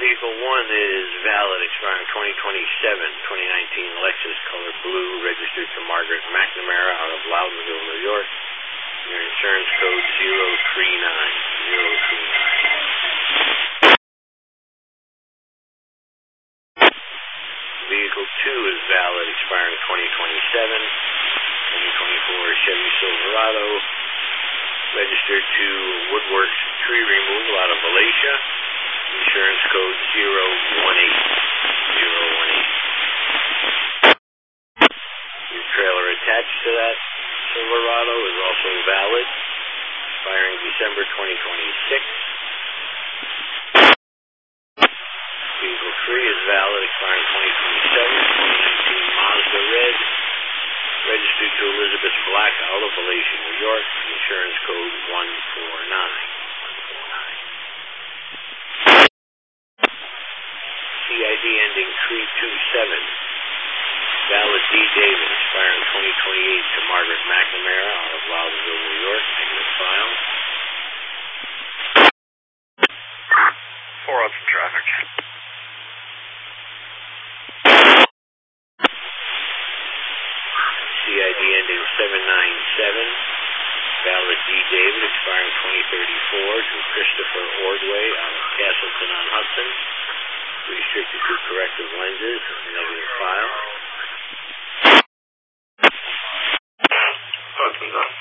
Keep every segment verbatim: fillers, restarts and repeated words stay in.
Vehicle one is valid, expiring twenty twenty-seven, twenty nineteen Lexus color blue, registered to Margaret McNamara out of Loudonville, New York. Your insurance code zero three nine zero three nine. Vehicle two is valid, expiring twenty twenty-seven, twenty twenty-four Chevy Silverado, registered to Woodworks Tree Removal out of Malaysia. Insurance code zero one eight zero one eight. Your trailer attached to that Silverado is also valid, expiring December twenty twenty-six. Vehicle three is valid, expiring twenty twenty-seven, twenty nineteen Mazda Red, registered to Elizabeth Black out of Malaysia, New York. Insurance code one four nine. C I D ending three two seven. Valid D. David, expiring twenty twenty-eight to Margaret McNamara out of Loudonville, New York. Negative file. Four up in traffic. C I D ending seven nine seven. Valid D. David, expiring twenty thirty-four to Christopher Ordway out of Castleton on Hudson. Restricted to corrective lenses. Negative file. Hudson's up.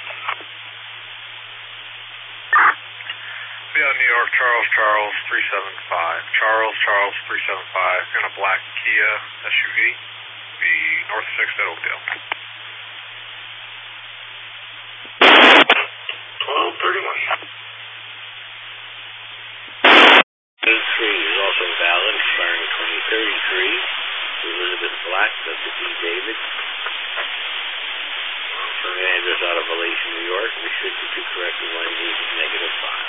Be on New York, Charles Charles three seven five. Charles Charles three seven five in a black Kia S U V. Be north sixth at Oakdale. twelve thirty-one. A three is also valid, expiring twenty thirty-three. Elizabeth Black, that's the D. David. From an address out of Malaysia, New York. Restricted to corrective lenses. Negative five.